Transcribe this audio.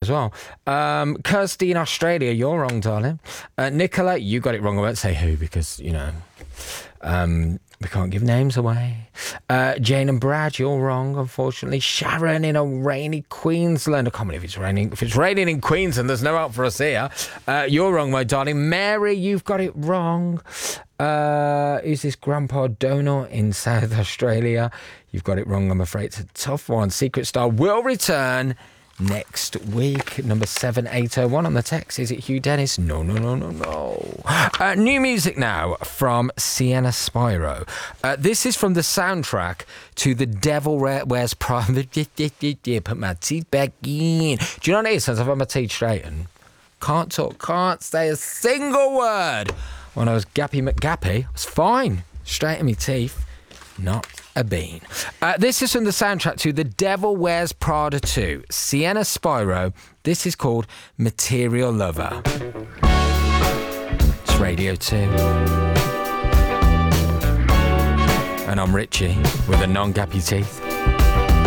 as well. Kirsty in Australia, you're wrong, darling. Nicola, you got it wrong. I won't say who because, you know, we can't give names away. Jane and Brad, you're wrong, unfortunately. Sharon in a rainy Queensland. I can't believe it's raining. If it's raining in Queensland, there's no help for us here. You're wrong, my darling. Mary, you've got it wrong. Who's this? Grandpa Donut in South Australia. You've got it wrong, I'm afraid. It's a tough one. Secret Star will return next week. Number 7801 on the text. Is it Hugh Dennis? No. New music now from Sienna Spyro. This is from the soundtrack to The Devil Wears Prada. Put my teeth back in. Do you know what it is? Since I've had my teeth straightened, can't talk, can't say a single word. When I was Gappy McGappy, I was fine. Straight in my teeth. Not a bean. This is from the soundtrack to The Devil Wears Prada 2. Sienna Spyro. This is called Material Lover. It's Radio 2. And I'm Richie with the non-gappy teeth.